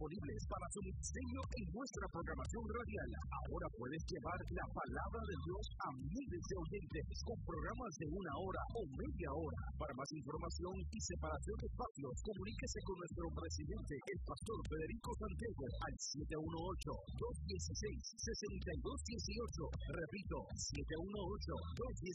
disponibles para su ministerio en nuestra programación radial. Ahora puedes llevar la palabra de Dios a miles de oyentes con programas de 1 hora o media hora. Para más información y separación de espacios, comuníquese con nuestro presidente, el pastor Federico Santiago, al 718-216-6218. Repito,